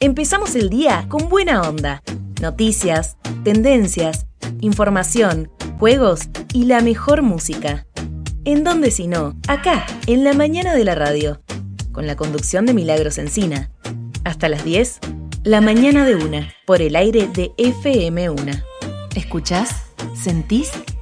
Empezamos el día con buena onda. Noticias, tendencias, información, juegos y la mejor música. ¿En dónde si no? Acá, en la mañana de la radio. Con la conducción de Milagros Encina. Hasta las 10, La Mañana de Una, por el aire de FM Una. ¿Escuchás? ¿Sentís?